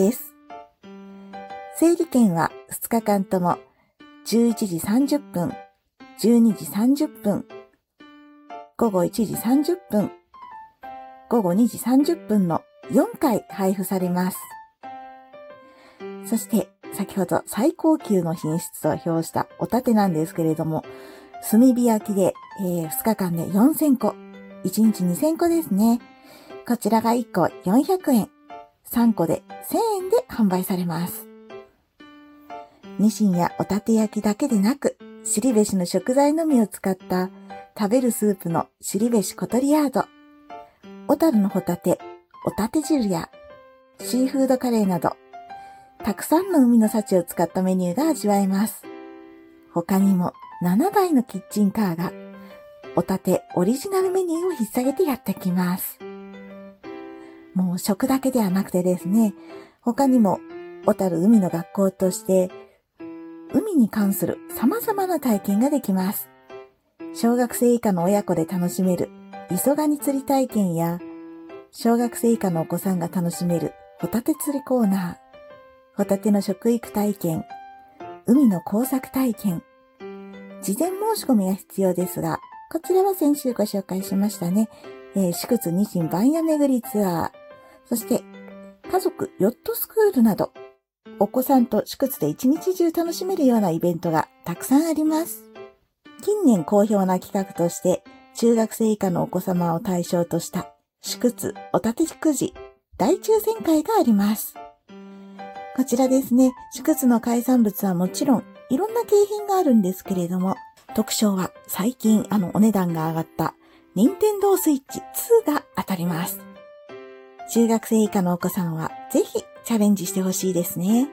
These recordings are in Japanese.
です。整理券は2日間とも11時30分、12時30分、午後1時30分、午後2時30分の4回配布されます。そして先ほど最高級の品質と評したおたてなんですけれども、炭火焼きで、2日間で4000個、1日2000個ですね。こちらが1個400円、3個で1000円で販売されます。ニシンやおたて焼きだけでなく、後志の食材のみを使った食べるスープの後志コトリアード、小樽のホタテ、おたて汁やシーフードカレーなど、たくさんの海の幸を使ったメニューが味わえます。他にも7台のキッチンカーがおたてオリジナルメニューを引っ提げてやってきます。もう食だけではなくてですね、他にも小樽海の学校として海に関する様々な体験ができます。小学生以下の親子で楽しめる磯ガニ釣り体験や、小学生以下のお子さんが楽しめるホタテ釣りコーナー、ホタテの食育体験、海の工作体験、事前申し込みが必要ですが、こちらは先週ご紹介しましたね。祝津ニシン番屋巡りツアー、そして家族ヨットスクールなど、お子さんと祝津で一日中楽しめるようなイベントがたくさんあります。近年好評な企画として、中学生以下のお子様を対象とした祝津おたてくじ大抽選会があります。こちらですね、祝津の海産物はもちろんいろんな景品があるんですけれども、特賞は最近お値段が上がった任天堂スイッチ2が当たります。中学生以下のお子さんはぜひチャレンジしてほしいですね。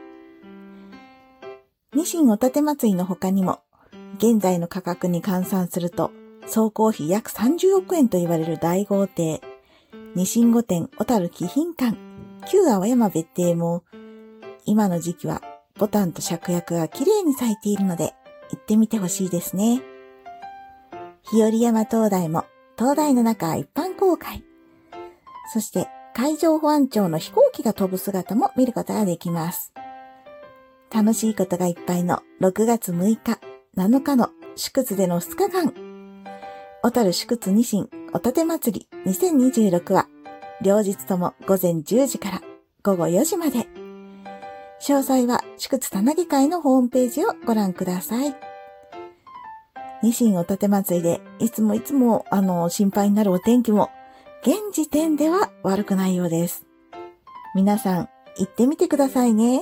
ニシンおたて祭りの他にも、現在の価格に換算すると総工費約30億円と言われる大豪邸、ニシン御殿小樽貴賓館、旧青山別邸も、今の時期はボタンと芍薬が綺麗に咲いているので行ってみてほしいですね。日和山灯台も灯台の中は一般公開。そして海上保安庁の飛行機が飛ぶ姿も見ることができます。楽しいことがいっぱいの6月6日、7日の祝津での2日間。小樽祝津ニシンおたて祭り2026は両日とも午前10時から午後4時まで。詳細は祝津たなげ会のホームページをご覧ください。ニシンおたて祭りでいつも心配になるお天気も現時点では悪くないようです。皆さん行ってみてくださいね。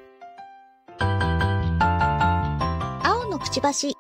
青のくちばし。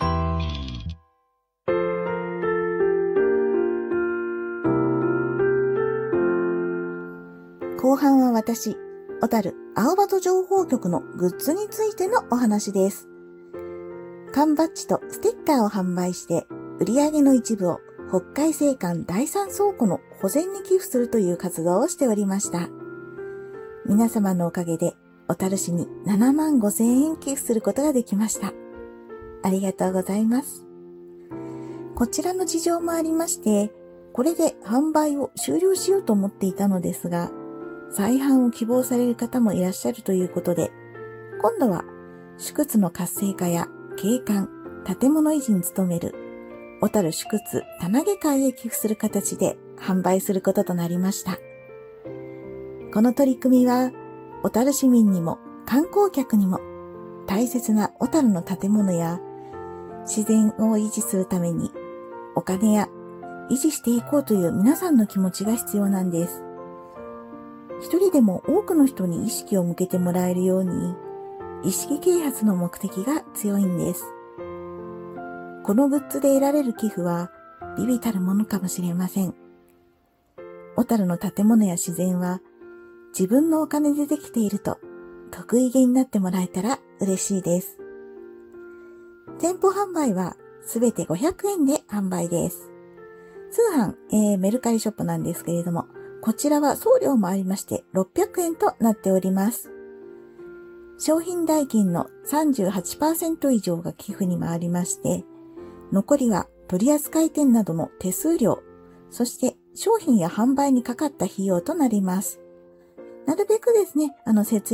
後半は私、小樽青葉と情報局のグッズについてのお話です。缶バッジとステッカーを販売して売上の一部を北海製缶第三倉庫の保全に寄付するという活動をしておりました。皆様のおかげで小樽市に7万5千円寄付することができました。ありがとうございます。こちらの事情もありまして、これで販売を終了しようと思っていたのですが、再販を希望される方もいらっしゃるということで、今度は祝津の活性化や景観、建物維持に努める小樽祝津たなげ会へ寄付する形で販売することとなりました。この取り組みは小樽市民にも観光客にも大切な小樽の建物や自然を維持するためにお金や維持していこうという皆さんの気持ちが必要なんです。一人でも多くの人に意識を向けてもらえるように、意識啓発の目的が強いんです。このグッズで得られる寄付は微々たるものかもしれません。小樽の建物や自然は自分のお金でできていると得意げになってもらえたら嬉しいです。店舗販売はすべて500円で販売です。通販、メルカリショップなんですけれども、こちらは送料もありまして600円となっております。商品代金の 38% 以上が寄付に回りまして、残りは取扱店などの手数料、そして商品や販売にかかった費用となります。なるべくですね、節